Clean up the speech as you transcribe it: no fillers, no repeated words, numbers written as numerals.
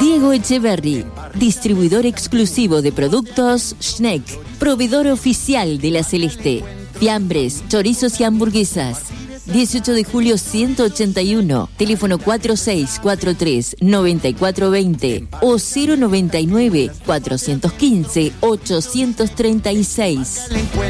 Diego Echeverry, distribuidor exclusivo de productos Schneck, proveedor oficial de La Celeste. Fiambres, chorizos y hamburguesas. 18 de julio 181, teléfono 4643-9420 o 099-415-836.